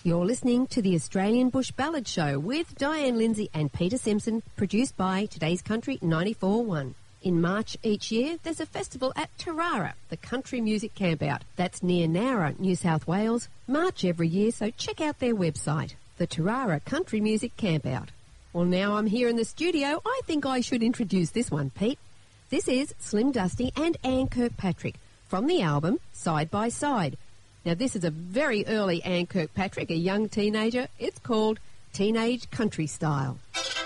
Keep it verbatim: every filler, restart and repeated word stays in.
You're listening to the Australian Bush Ballad Show with Diane Lindsay and Peter Simpson, produced by Today's Country ninety-four point one. In March each year, there's a festival at Tarara, the country music campout. That's near Nowra, New South Wales. March every year, so check out their website, the Tarara Country Music Campout. Well, now I'm here in the studio, I think I should introduce this one, Pete. This is Slim Dusty and Anne Kirkpatrick from the album Side by Side. Now, this is a very early Anne Kirkpatrick, a young teenager. It's called Teenage Country Style.